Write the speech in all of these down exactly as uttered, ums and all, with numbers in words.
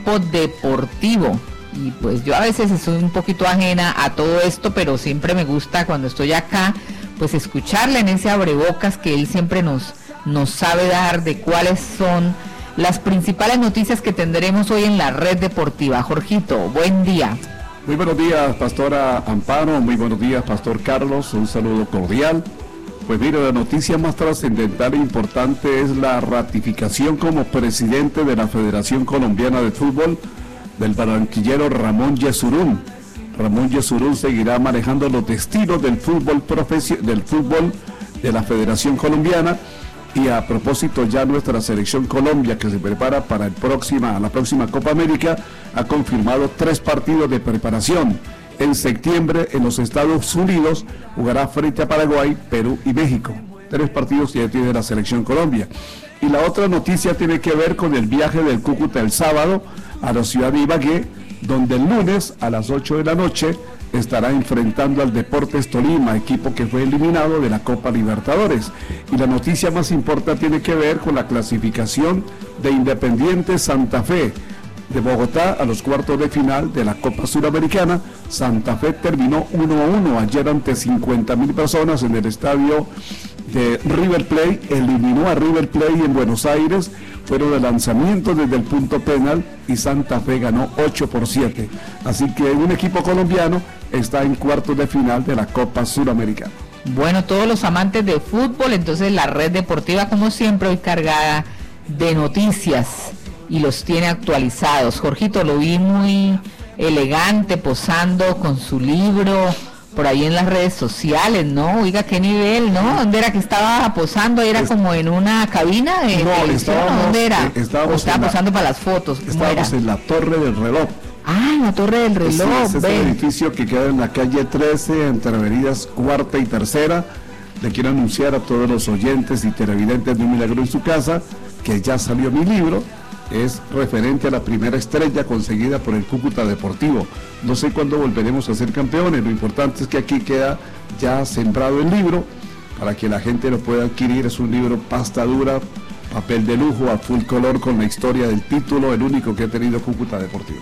campo deportivo. Y pues yo a veces estoy un poquito ajena a todo esto, pero siempre me gusta cuando estoy acá, pues escucharle en ese abrebocas que él siempre nos, nos sabe dar de cuáles son las principales noticias que tendremos hoy en la red deportiva. Jorgito, buen día. Muy buenos días, Pastora Amparo, muy buenos días, Pastor Carlos, un saludo cordial. Pues mire, la noticia más trascendental e importante es la ratificación como presidente de la Federación Colombiana de Fútbol del barranquillero Ramón Yesurún. Ramón Yesurún seguirá manejando los destinos del fútbol profesio- del fútbol de la Federación Colombiana. Y a propósito, ya nuestra selección Colombia, que se prepara para el próxima, la próxima Copa América, ha confirmado tres partidos de preparación. En septiembre, en los Estados Unidos, jugará frente a Paraguay, Perú y México. Tres partidos que ya tiene la selección Colombia. Y la otra noticia tiene que ver con el viaje del Cúcuta el sábado a la ciudad de Ibagué, donde el lunes a las ocho de la noche estará enfrentando al Deportes Tolima, equipo que fue eliminado de la Copa Libertadores. Y la noticia más importante tiene que ver con la clasificación de Independiente Santa Fe de Bogotá a los cuartos de final de la Copa Suramericana. Santa Fe terminó uno a uno ayer ante cincuenta mil personas en el estadio de River Plate, eliminó a River Plate en Buenos Aires, fueron de lanzamiento desde el punto penal y Santa Fe ganó ocho por siete. Así que un equipo colombiano está en cuartos de final de la Copa Suramericana. Bueno, todos los amantes de fútbol, entonces la red deportiva como siempre hoy cargada de noticias y los tiene actualizados. Jorgito, lo vi muy elegante posando con su libro por ahí en las redes sociales, ¿no? Oiga, qué nivel, ¿no? ¿Dónde era que estaba posando? ¿Era como en una cabina de no, televisión? ¿Dónde era? Eh, estábamos ¿O estaba la, posando para las fotos? Estábamos era? en la Torre del Reloj. Ah, en la Torre del Reloj. Sí, es el edificio que queda en la calle trece, entre avenidas Cuarta y Tercera. Le quiero anunciar a todos los oyentes y televidentes de Un Milagro en su Casa que ya salió mi libro. Es referente a la primera estrella conseguida por el Cúcuta Deportivo. No sé cuándo volveremos a ser campeones, lo importante es que aquí queda ya sembrado el libro para que la gente lo pueda adquirir. Es un libro pasta dura, papel de lujo, a full color, con la historia del título, el único que ha tenido Cúcuta Deportivo.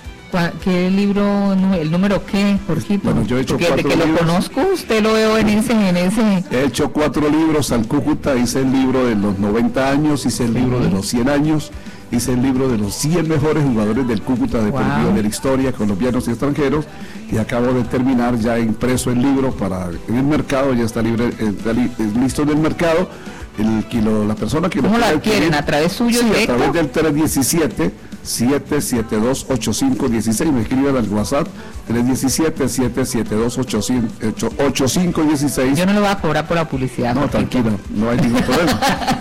¿Qué libro, el número qué, Jorgito? Bueno, yo he hecho Porque cuatro de que libros. Lo conozco, usted lo veo en ese, en ese... He hecho cuatro libros al Cúcuta, hice el libro de los noventa años, hice el libro de los cien años, hice el libro de los cien mejores jugadores del Cúcuta Deportivo Wow. de la historia, colombianos y extranjeros, y acabo de terminar ya impreso el libro para en el mercado, ya está libre, está li, listo en el mercado. El kilo, la persona que ¿Cómo lo la adquieren? ¿A través suyo sí, directo? a través del tres diecisiete, siete siete dos, ocho cinco uno seis, me escriben al WhatsApp tres diecisiete, siete siete dos, ocho cinco uno seis. Yo no le voy a cobrar por la publicidad. No, Jorgito. tranquilo, no hay ningún problema.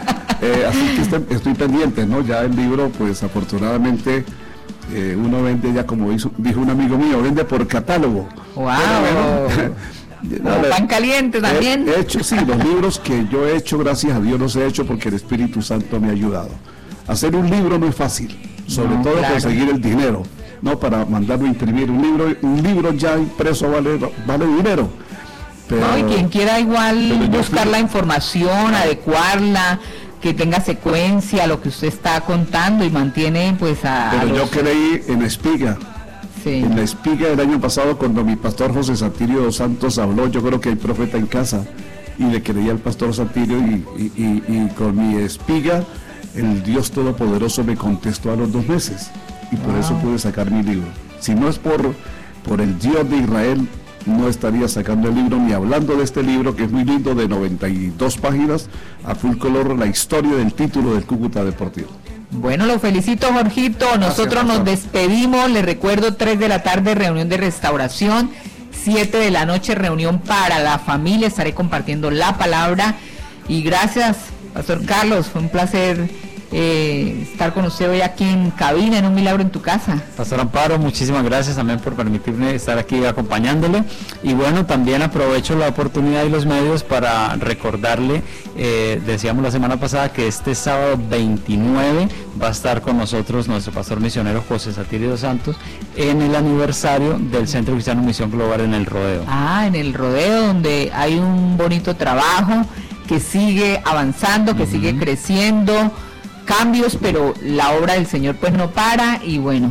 Eh, así que estoy, estoy pendiente, ¿no? Ya el libro, pues afortunadamente, eh, uno vende ya, como hizo, dijo un amigo mío, vende por catálogo. ¡Wow! Bueno, Como pan caliente también. He, he hecho, sí, los libros que yo he hecho, gracias a Dios los he hecho porque el Espíritu Santo me ha ayudado. Hacer un libro no es fácil, sobre No, todo claro. conseguir el dinero, ¿no? Para mandarlo a imprimir. Un libro, un libro ya impreso vale, vale dinero. Pero, No, y quien quiera igual yo buscar fui- la información, adecuarla, que tenga secuencia, lo que usted está contando y mantiene pues a... Pero a yo los- creí en Espiga. Sí. En la espiga del año pasado, cuando mi pastor José Santirio dos Santos habló, yo creo que hay profeta en casa, y le creía al pastor Santirio, y, y, y, y con mi espiga, el Dios Todopoderoso me contestó a los dos meses, y por Wow. eso pude sacar mi libro. Si no es por, por el Dios de Israel, no estaría sacando el libro ni hablando de este libro, que es muy lindo, de noventa y dos páginas, a full color, la historia del título del Cúcuta Deportivo. Bueno, lo felicito, Jorgito. Nosotros Gracias, nos pastor. despedimos. Les recuerdo, tres de la tarde, reunión de restauración. siete de la noche, reunión para la familia. Estaré compartiendo la palabra. Y gracias, Pastor Carlos. Fue un placer eh, estar con usted hoy aquí en cabina, en Un Milagro en tu Casa. Pastor Amparo, muchísimas gracias también por permitirme estar aquí acompañándole. Y bueno, también aprovecho la oportunidad y los medios para recordarle, eh, decíamos la semana pasada que este sábado veintinueve va a estar con nosotros nuestro pastor misionero José Santirio dos Santos en el aniversario del Centro Cristiano Misión Global en el Rodeo. Ah, en el Rodeo, donde hay un bonito trabajo que sigue avanzando, que uh-huh. sigue creciendo, cambios, pero la obra del Señor pues no para. Y bueno,